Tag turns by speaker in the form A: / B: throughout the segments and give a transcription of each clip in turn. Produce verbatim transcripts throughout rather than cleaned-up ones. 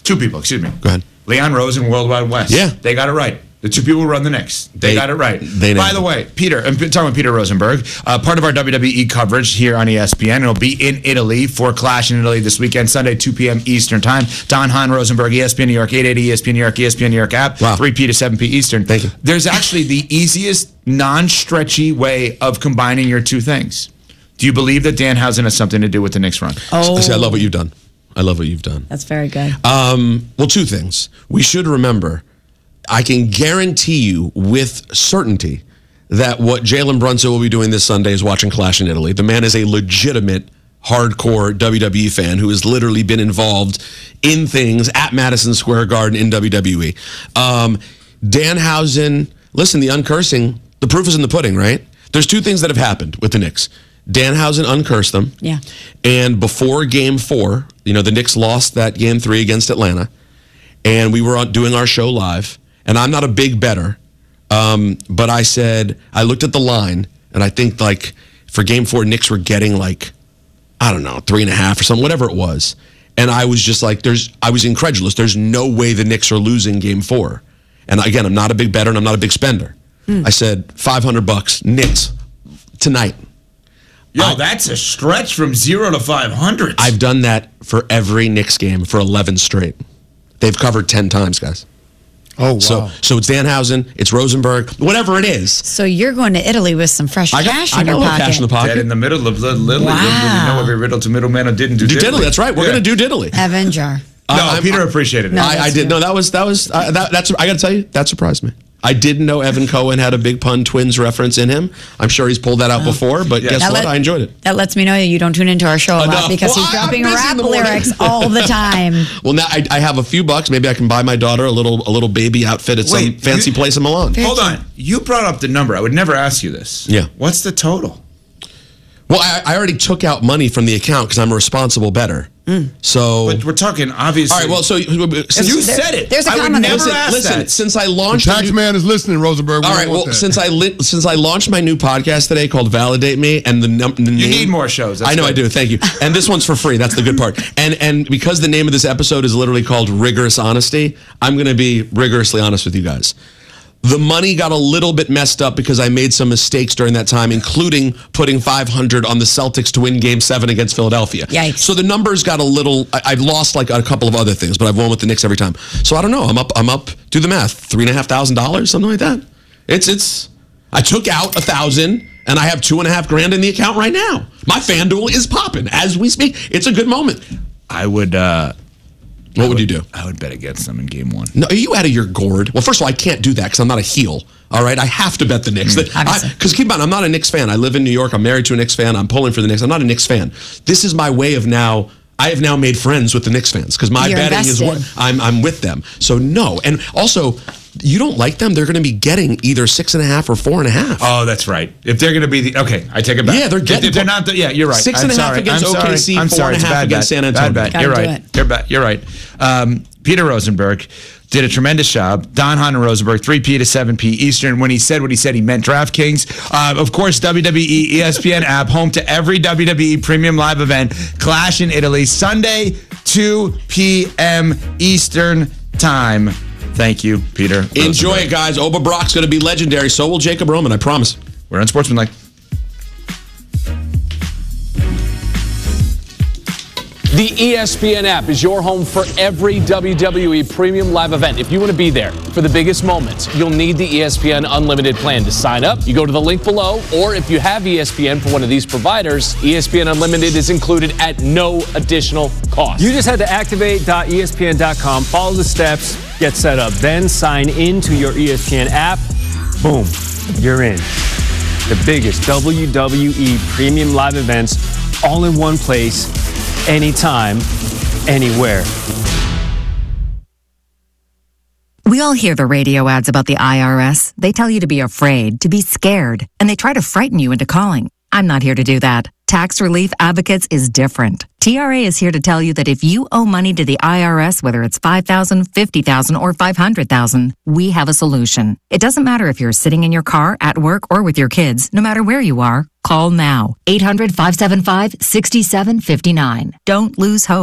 A: Two people, excuse me.
B: Go ahead.
A: Leon Rose and World Wide West.
B: Yeah.
A: They got it right. The two people who run the Knicks. They,
B: They-
A: got it right.
B: they
A: By
B: nailed
A: the
B: it.
A: way, Peter, I'm talking with Peter Rosenberg, uh, part of our W W E coverage here on E S P N. It'll be in Italy for Clash in Italy this weekend, Sunday, two p.m. Eastern Time. Don Hahn, Rosenberg, E S P N New York, eight eighty E S P N New York, E S P N New York app,
B: Wow.
A: three p to seven p Eastern.
B: Thank you.
A: There's actually the easiest, non-stretchy way of combining your two things. Do you believe that Danhausen has something to do with the Knicks run?
C: Oh,
B: See, I love what you've done. I love what you've done.
C: that's very good.
B: Um, well, two things. We should remember, I can guarantee you with certainty that what Jalen Brunson will be doing this Sunday is watching Clash in Italy. The man is a legitimate hardcore W W E fan who has literally been involved in things at Madison Square Garden in W W E. Um, Danhausen, listen, the uncursing, the proof is in the pudding, right? There's two things that have happened with the Knicks. Danhausen uncursed them.
C: Yeah.
B: And before game four, you know, the Knicks lost that game three against Atlanta. And we were on, doing our show live. And I'm not a big bettor. Um, but I said, I looked at the line, and I think, like, for game four, Knicks were getting, like, I don't know, three and a half or something, whatever it was. And I was just like, there's, I was incredulous. There's no way the Knicks are losing game four. And again, I'm not a big bettor and I'm not a big spender. Mm. I said, five hundred bucks, Knicks, tonight.
A: Yo,
B: I,
A: that's a stretch from zero to five hundred.
B: I've done that for every Knicks game for eleven straight. They've covered ten times, guys.
D: Oh, wow.
B: So, so it's Danhausen, it's Rosenberg, whatever it is.
C: So you're going to Italy with some fresh
B: I got,
C: cash
B: I
C: in
B: got
C: your
B: a little
C: pocket.
B: cash in the pocket.
A: Dead in the middle of Little Italy.
C: Wow.
A: Didn't really know every riddle to middleman and didn't do,
B: Do
A: diddly.
B: diddly, that's right. We're
A: Yeah.
B: going to do diddly.
C: Evan Jar.
A: No,
B: I-
A: Peter
B: I'm-
A: appreciated it.
C: No.
B: I, I
C: that's
B: did.
C: good.
B: No, that was, that was, uh, that, that's, I got to tell you, that surprised me. I didn't know Evan Cohen had a Big Pun Twins reference in him. I'm sure he's pulled that out before, but
A: Yeah.
B: guess
C: That
B: what?
C: let-
B: I enjoyed it.
C: That lets me know that you don't tune into our show a lot
B: Enough.
C: because
B: Well,
C: he's
B: I- I'm
C: dropping
B: busy in
C: rap
B: the morning.
C: lyrics all the time.
B: Well, now I, I have a few bucks. Maybe I can buy my daughter a little a little baby outfit at some
A: Wait,
B: fancy
A: you-
B: place in Milan.
A: Hold on. You brought up the number. I would never ask you this.
B: Yeah.
A: What's the total?
B: Well, I, I already took out money from the account because I'm a responsible bettor. So,
A: But we're talking obviously.
B: all right. Well, so since
A: you
C: There-
A: said it.
C: there's a
A: I would
C: comment there.
A: never
B: listen,
A: ask
B: listen,
A: that.
B: since I
D: The
B: launched, a
D: tax
B: new-
D: man is listening, Rosenberg. We
B: all
D: don't
B: right.
D: want
B: Well,
D: that.
B: since I lit, since I launched my new podcast today called Validate Me, and the, num- the
A: You
B: name,
A: need more shows. That's
B: I know
A: good.
B: I do. Thank you. And this one's for free. That's the good part. And and because the name of this episode is literally called Rigorous Honesty, I'm going to be rigorously honest with you guys. The money got a little bit messed up because I made some mistakes during that time, including putting five hundred on the Celtics to win Game Seven against Philadelphia.
C: Yikes.
B: So the numbers got a little. I, I've lost like a couple of other things, but I've won with the Knicks every time. So I don't know. I'm up. I'm up. Do the math. Three and a half thousand dollars, something like that. It's it's. I took out a thousand, and I have two and a half grand in the account right now. My FanDuel is popping as we speak. It's a good moment.
A: I would. Uh,
B: What would you do?
A: I would bet against them in game one.
B: No, are you out of your gourd? Well, first of all, I can't do that because I'm not a heel. All right, I have to bet the Knicks.
C: Obviously.
B: Because keep in mind, I'm not a Knicks fan. I live in New York. I'm married to a Knicks fan. I'm pulling for the Knicks. I'm not a Knicks fan. This is my way of now. I have now made friends with the Knicks fans because my
C: You're
B: betting is
C: invested.
B: what I'm. I'm with them. So no, and also, you don't like them. They're going to be getting either six and a half or four and a half.
A: Oh, that's right. If they're going to be the okay, I take it back.
B: Yeah, they're
A: If-
B: getting-
A: If they're not. The, yeah, you're right.
B: Six
A: I'm
B: and a half
A: sorry.
B: against
A: I'm sorry.
B: O K C,
A: I'm
B: four
A: sorry.
B: and a
A: It's
B: half
A: bad
B: against
A: bet.
B: San Antonio.
A: Bad bet.
C: Gotta
A: You're
C: do
A: right.
C: it.
A: You're bad. You're right. Um, Peter Rosenberg did a tremendous job. Don Hahn and Rosenberg, three p to seven p Eastern. When he said what he said, he meant DraftKings. Uh, of course, W W E E S P N app, home to every W W E premium live event. Clash in Italy, Sunday, two p.m. Eastern time. Thank you, Peter.
B: Enjoy
A: Rosenberg.
B: it, guys. Oba Brock's going to be legendary. So will Jacob Roman. I promise.
A: We're unsportsmanlike.
E: The E S P N app is your home for every W W E premium live event. If you want to be there for the biggest moments, you'll need the E S P N Unlimited plan. To sign up, you go to the link below, or if you have E S P N for one of these providers, E S P N Unlimited is included at no additional cost.
F: You just head to activate dot E S P N dot com, follow the steps, get set up, then sign into your E S P N app. Boom, you're in. The biggest W W E premium live events all in one place, anytime, anywhere.
G: We all hear the radio ads about the I R S. They tell you to be afraid, to be scared, and they try to frighten you into calling. I'm not here to do that. Tax Relief Advocates is different. T R A is here to tell you that if you owe money to the I R S, whether it's five thousand dollars, fifty thousand dollars, or five hundred thousand dollars, we have a solution. It doesn't matter if you're sitting in your car, at work, or with your kids. No matter where you are, call now. eight hundred, five seven five, six seven five nine. Don't lose hope.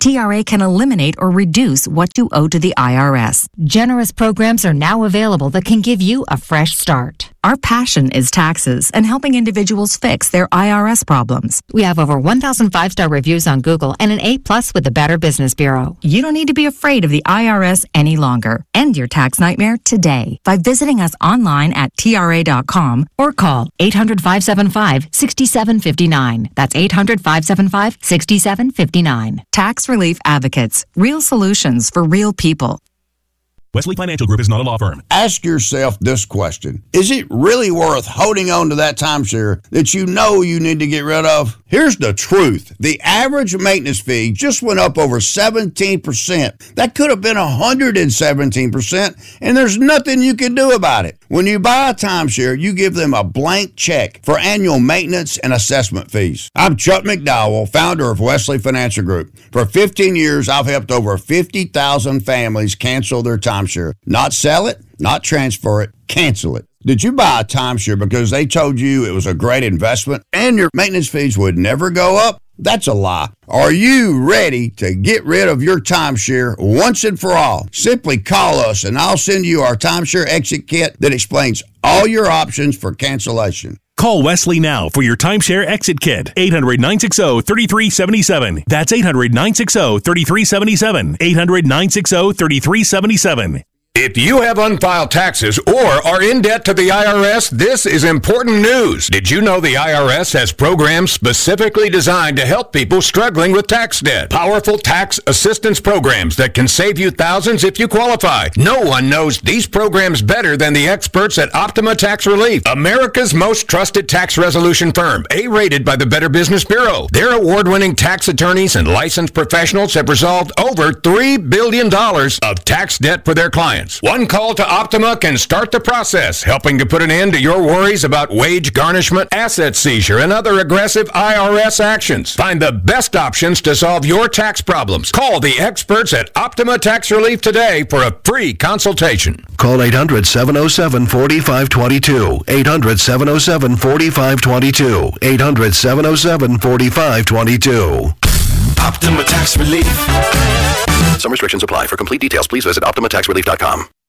G: T R A can eliminate or reduce what you owe to the I R S. Generous programs are now available that can give you a fresh start. Our passion is taxes and helping individuals fix their I R S problems. We have over one thousand five-star reviews on Google and an A plus with the Better Business Bureau. You don't need to be afraid of the I R S any longer. End your tax nightmare today by visiting us online at T R A dot com or call eight hundred, five seven five, six seven five nine. That's eight hundred, five seven five, six seven five nine. Tax Relief Advocates. Real solutions for real people.
H: Wesley Financial Group is not a law firm.
I: Ask yourself this question. Is it really worth holding on to that timeshare that you know you need to get rid of? Here's the truth. The average maintenance fee just went up over seventeen percent. That could have been one hundred seventeen percent, and there's nothing you can do about it. When you buy a timeshare, you give them a blank check for annual maintenance and assessment fees. I'm Chuck McDowell, founder of Wesley Financial Group. For fifteen years, I've helped over fifty thousand families cancel their timeshare. Not sell it, not transfer it, cancel it. Did you buy a timeshare because they told you it was a great investment and your maintenance fees would never go up? That's a lie. Are you ready to get rid of your timeshare once and for all? Simply call us and I'll send you our timeshare exit kit that explains all your options for cancellation.
H: Call Wesley now for your timeshare exit kit. eight hundred, nine six zero, three three seven seven. That's eight hundred, nine six zero, three three seven seven. eight hundred, nine six zero, three three seven seven.
J: If you have unfiled taxes or are in debt to the I R S, this is important news. Did you know the I R S has programs specifically designed to help people struggling with tax debt? Powerful tax assistance programs that can save you thousands if you qualify. No one knows these programs better than the experts at Optima Tax Relief, America's most trusted tax resolution firm, A-rated by the Better Business Bureau. Their award-winning tax attorneys and licensed professionals have resolved over three billion dollars of tax debt for their clients. One call to Optima can start the process, helping to put an end to your worries about wage garnishment, asset seizure, and other aggressive I R S actions. Find the best options to solve your tax problems. Call the experts at Optima Tax Relief today for a free consultation.
K: Call eight hundred, seven oh seven, four five two two. eight hundred, seven oh seven, four five two two. eight hundred, seven oh seven, four five two two.
L: Optima Tax Relief.
K: Some restrictions apply. For complete details, please visit Optima Tax Relief dot com.